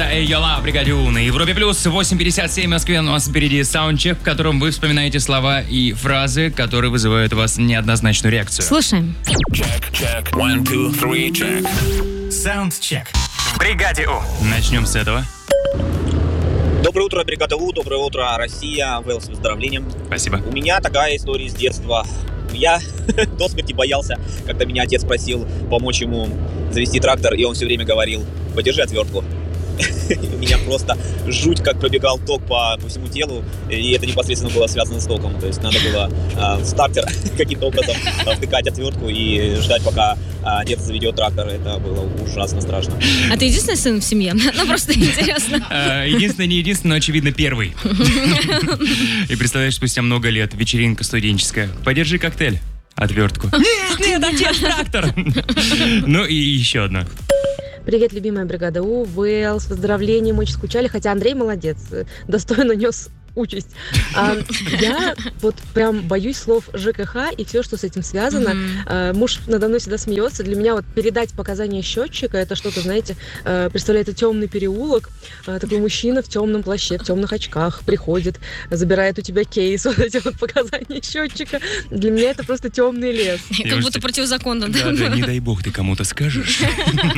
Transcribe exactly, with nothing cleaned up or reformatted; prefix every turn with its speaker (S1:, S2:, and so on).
S1: Эйола, бригаде У на Европе Плюс. восемь пятьдесят семь в Москве. У нас впереди саундчек, в котором вы вспоминаете слова и фразы, которые вызывают у вас неоднозначную реакцию.
S2: Слушаем.
S3: Check, check. One, two, three, check.
S4: Саундчек. В бригаде У.
S1: Начнем с этого.
S5: Доброе утро, бригада У, доброе утро, Россия. Вэл, с выздоровлением.
S1: Спасибо.
S5: У меня такая история с детства. Я до смерти боялся, когда меня отец просил помочь ему завести трактор, и он все время говорил: подержи отвертку. У меня просто жуть, как пробегал ток по, по всему телу, и это непосредственно было связано с током. То есть надо было э, в стартер каким-то образом втыкать отвертку и ждать, пока э, дед заведет трактор. Это было ужасно страшно.
S2: А ты единственный сын в семье? Ну, просто интересно.
S1: Единственный, не единственный, но, очевидно, первый. И представляешь, спустя много лет вечеринка студенческая. Подержи коктейль. Отвертку. Нет, нет, отец, трактор. Ну и еще одна.
S6: Привет, любимая бригада У, Вэл, с поздравлением, очень скучали, хотя Андрей молодец, достойно нес участь. А, я вот прям боюсь слов ЖКХ и все, что с этим связано. Mm-hmm. А, муж надо мной всегда смеется. Для меня вот передать показания счетчика, это что-то, знаете, представляет темный переулок. А, такой мужчина в темном плаще, в темных очках приходит, забирает у тебя кейс, вот эти вот показания счетчика. Для меня это просто темный лес.
S2: Как будто противозаконно.
S1: Да, да, не дай бог ты кому-то скажешь.